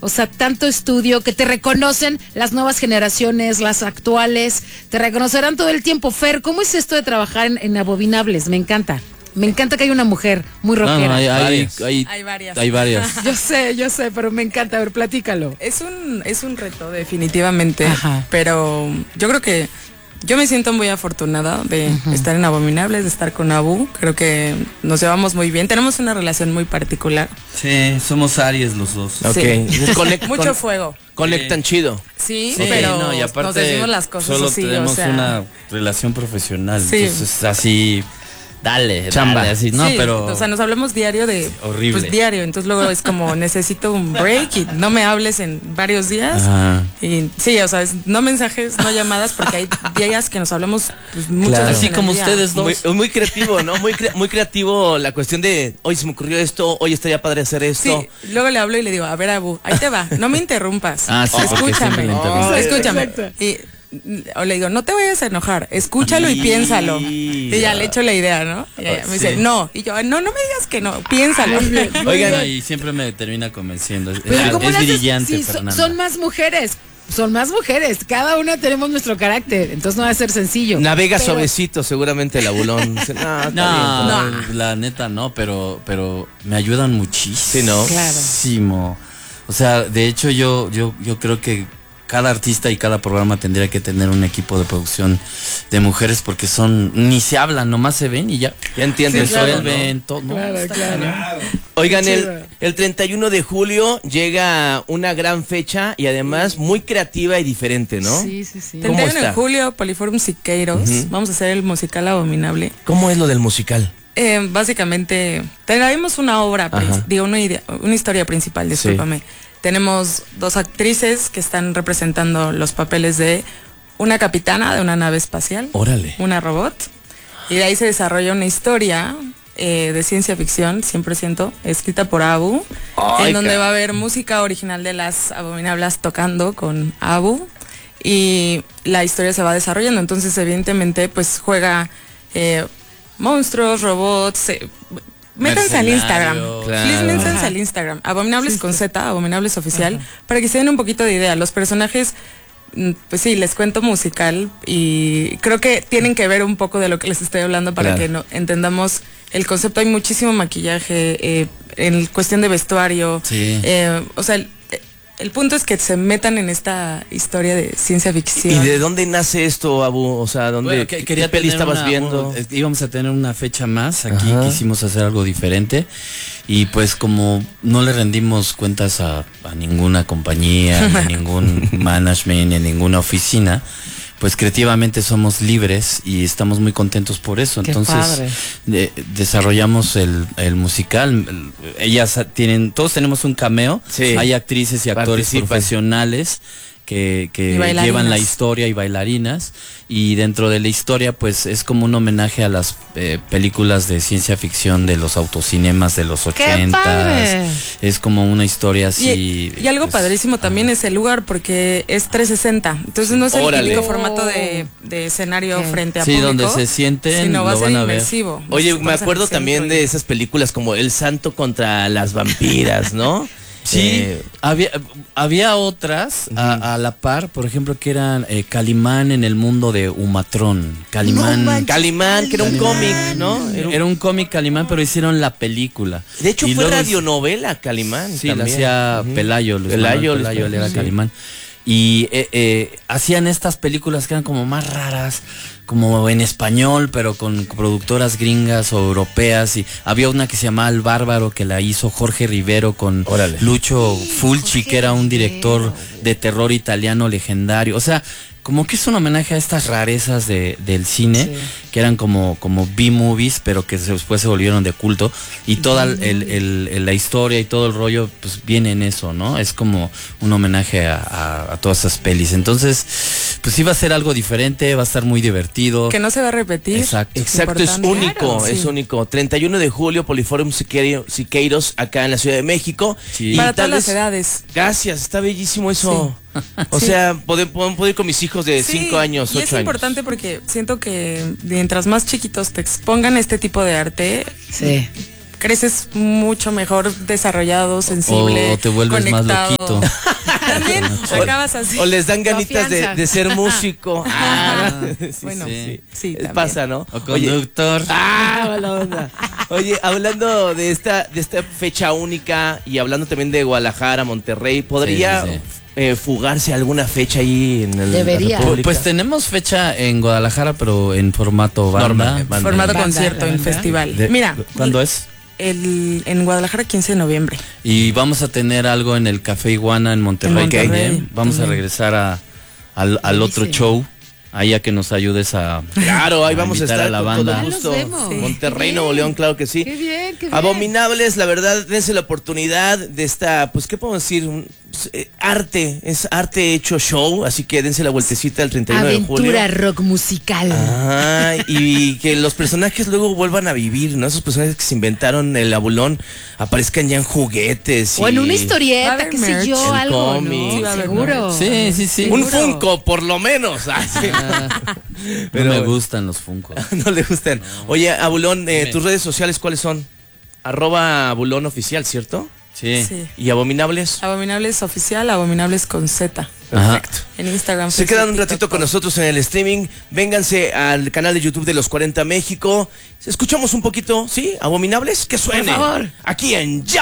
O sea, tanto estudio que te reconocen las nuevas generaciones, las actuales, te reconocerán todo el tiempo. Fer, ¿cómo es esto de trabajar en Abominables? Me encanta. Me encanta que haya una mujer muy rockera. No, hay varias. Hay varias. Yo sé, pero me encanta. A ver, platícalo. Es un reto, definitivamente. Ajá. Pero yo creo que yo me siento muy afortunada de estar en Abominables, de estar con Abu. Creo que nos llevamos muy bien. Tenemos una relación muy particular. Sí, somos Aries los dos. Sí. Mucho fuego. Conectan chido. Sí, pero no, y aparte, nos decimos las cosas solo así, tenemos una relación profesional. Sí. Entonces, así, dale, Chamba. así, ¿no? Sí, pero o sea, nos hablamos diario de... horrible. Pues diario, entonces luego es como, necesito un break y no me hables en varios días. Ajá. Y sí, o sea, no mensajes, no llamadas, porque hay días que nos hablamos pues, muchas Claro. veces Así en el como día. ustedes dos. Muy creativo, ¿no? Muy creativo la cuestión de, hoy se me ocurrió esto, hoy estaría padre hacer esto. Sí, luego le hablo y le digo, a ver, Abu, ahí te va, no me interrumpas. Ah, sí, porque siempre escúchame, le interrumpo. escúchame. Exacto. O le digo, no te vayas a enojar, escúchalo y piénsalo. Y ya le echo la idea, ¿no? Y ella me dice, no. Y yo, no me digas que no, piénsalo. Oigan, y siempre me termina convenciendo. Pero ¿cómo Es le haces? brillante, Sí, Fernanda. son más mujeres. Son más mujeres. Cada una tenemos nuestro carácter. Entonces no va a ser sencillo. Navega Pero- suavecito, seguramente el abulón. Dice, no, está No, bien, la neta no, pero me ayudan muchísimo. Sí, ¿no? Claro. O sea, de hecho yo creo que cada artista y cada programa tendría que tener un equipo de producción de mujeres porque ni se hablan, nomás se ven y ya entienden Sí, todo, claro, ¿no? resuelven todo. ¿no? Claro, Está claro. cañón. Oigan, Chido. el 31 de julio llega una gran fecha y además muy creativa y diferente, ¿no? Sí. 31 ¿Cómo de está? julio, Poliforum Siqueiros, vamos a hacer el musical Abominable. ¿Cómo es lo del musical? Básicamente, tenemos una obra, una historia principal, discúlpame. Tenemos dos actrices que están representando los papeles de una capitana de una nave espacial, Órale. una robot, y de ahí se desarrolla una historia de ciencia ficción, 100%, escrita por Abu, Ay, en donde caray. va a haber música original de las Abominables tocando con Abu, y la historia se va desarrollando. Entonces, evidentemente, pues juega monstruos, robots. Métanse al Instagram. Mercenarios. Claro. Please, métanse al Instagram. Abominables con Z, Abominables Oficial, para que se den un poquito de idea. Los personajes, pues sí, les cuento musical y creo que tienen que ver un poco de lo que les estoy hablando para Claro. que no entendamos el concepto. Hay muchísimo maquillaje en cuestión de vestuario. Sí. O sea, el punto es que se metan en esta historia de ciencia ¿Y ficción. de dónde nace esto, Abu? O sea, ¿dónde, Bueno, qué quería peli tener estabas viendo? íbamos a tener una fecha más aquí, Ajá. quisimos hacer algo diferente y pues como no le rendimos cuentas a ninguna compañía, ni a ningún management, ni a ninguna oficina, pues creativamente somos libres y estamos muy contentos por eso. Qué Entonces padre. desarrollamos el musical. Todos tenemos un cameo. Sí. Hay actrices y actores Participan. profesionales que Y bailarinas. llevan la historia y bailarinas, y dentro de la historia pues es como un homenaje a las películas de ciencia ficción de los autocinemas de los ¡Qué 80s. padre! Es como una historia así. Y algo pues, padrísimo también es el lugar, porque es 360. Entonces no es el Órale. típico formato de escenario Sí. frente a Sí, público. donde se sienten, sino va a lo ser van a ver. inmersivo. Oye, Estamos me en el acuerdo también centro de y- esas películas como El Santo contra las vampiras, ¿no? Sí, había otras a la par, por ejemplo, que eran Calimán en el mundo de Umatrón. Calimán. Calimán, que era un cómic, ¿no? Era un cómic Calimán, pero hicieron la película. De hecho, Y fue luego radionovela Calimán. Sí, la también. hacía Ujú. Pelayo, Luis Pelayo, Manuel Pelayo, él era sí. Calimán. Y hacían estas películas que eran como más raras, como en español, pero con productoras gringas o europeas. Y había una que se llamaba El Bárbaro, que la hizo Jorge Rivero con Órale. Lucho Fulci, que era un director de terror italiano legendario. O sea, como que es un homenaje a estas rarezas del cine, que eran como B-movies, pero que después se volvieron de culto. Y toda la historia y todo el rollo, pues viene en eso, ¿no? Es como un homenaje a todas esas pelis. Entonces, pues sí va a ser algo diferente, va a estar muy divertido. Que no se va a repetir. Exacto. Exacto, es Importante. único, Claro, es sí. único. 31 de julio, Poliforum Siqueiros, acá en la Ciudad de México. Sí. Y Para tal todas las vez- edades. Gracias, está bellísimo eso. O Sí. sea, puedo ir con mis hijos de 5 años, 8 y años. es importante porque siento que mientras más chiquitos te expongan este tipo de arte, Sí. creces mucho mejor desarrollado, sensible, O te vuelves conectado. más loquito. También acabas así. O les dan ganitas Confianza. de ser músico. Bueno, sí. sí, también. Pasa, ¿no? O conductor. Mala onda. Oye, hablando de esta fecha única y hablando también de Guadalajara, Monterrey, ¿podría Sí, sí, fugarse alguna fecha ahí en el Debería. Pues tenemos fecha en Guadalajara, pero en formato banda. Normal, banda. Formato Banda, concierto en banda. festival. De- Mira, ¿Cuándo es? en Guadalajara 15 de noviembre. Y vamos a tener algo en el Café Iguana en Monterrey. En Monterrey, también. Vamos a también. regresar al otro Buenísimo. show. Ahí a que nos ayudes a... Claro, ahí vamos a invitar estar a la con banda. todo Ya los gusto. vemos. Sí. Monterrey, Qué Nuevo bien. León, claro que sí. Qué bien, qué bien. Abominables, la verdad, dense la oportunidad de esta, pues, ¿qué podemos decir? Arte, es arte hecho show, así que dense la vueltecita el 31 de julio. Aventura rock musical. Y que los personajes luego vuelvan a vivir, ¿no? Esos personajes que se inventaron el abulón aparezcan ya en juguetes. O en una Va a historieta, haber qué sé merch. yo, El algo, cómic. ¿no? Sí, va a haber Seguro. Sí, sí, sí. Un Seguro. Funko, por lo menos. No me gustan los Funkos. No le gustan. Oye, Abulón, tus redes sociales, ¿cuáles son? @Abulón oficial, ¿cierto? Sí. Sí. ¿Y Abominables? Abominables oficial, Abominables con Z. Perfecto. En Instagram. Se Facebook, quedan un TikTok, ratito con todo. nosotros en el streaming. Vénganse al canal de YouTube de Los 40 México. Escuchamos un poquito, ¿sí? Abominables, que suene. Por favor. Aquí en Ya